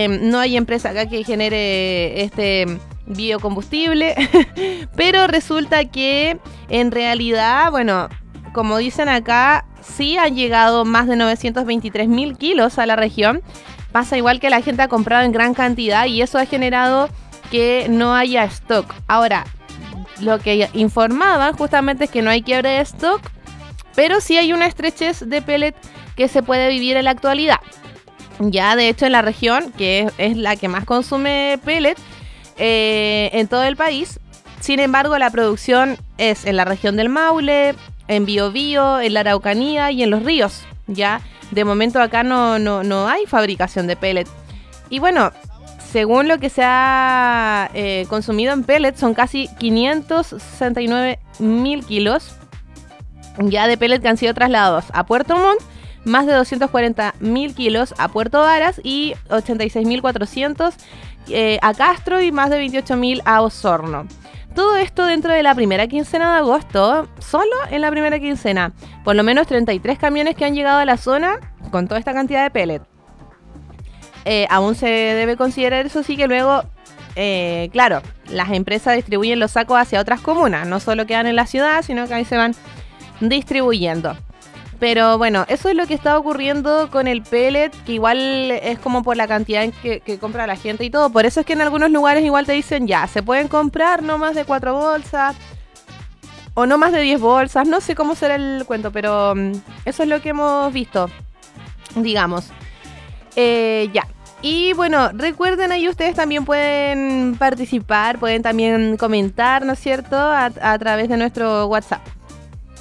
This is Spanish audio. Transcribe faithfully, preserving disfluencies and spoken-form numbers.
eh, no hay empresa acá que genere este biocombustible, pero resulta que en realidad, bueno, como dicen acá, sí han llegado más de novecientos veintitrés mil kilos a la región. Pasa igual que la gente ha comprado en gran cantidad y eso ha generado que no haya stock. Ahora, lo que informaban justamente es que no hay quiebre de stock, pero sí hay una estrechez de pellet que se puede vivir en la actualidad. Ya, de hecho, en la región, que es, es la que más consume pellet eh, en todo el país, sin embargo, la producción es en la región del Maule, en Biobío, en la Araucanía y en los ríos. Ya, de momento acá no, no, no hay fabricación de pellet. Y bueno, según lo que se ha eh, consumido en pellet, son casi quinientos sesenta y nueve mil kilos ya de pellet que han sido trasladados a Puerto Montt, más de doscientos cuarenta mil kilos a Puerto Varas y ochenta y seis mil cuatrocientos eh, a Castro y más de veintiocho mil a Osorno. Todo esto dentro de la primera quincena de agosto, solo en la primera quincena. Por lo menos treinta y tres camiones que han llegado a la zona con toda esta cantidad de pellet. Eh, aún se debe considerar eso sí que luego, eh, claro, las empresas distribuyen los sacos hacia otras comunas. No solo quedan en la ciudad, sino que ahí se van distribuyendo. Pero bueno, eso es lo que está ocurriendo con el pellet, que igual es como por la cantidad en que, que compra la gente y todo. Por eso es que en algunos lugares igual te dicen ya, se pueden comprar no más de cuatro bolsas o no más de diez bolsas. No sé cómo será el cuento, pero um, eso es lo que hemos visto, digamos. Eh, ya. Y bueno, recuerden ahí ustedes también pueden participar, pueden también comentar, ¿no es cierto?, a, a través de nuestro WhatsApp.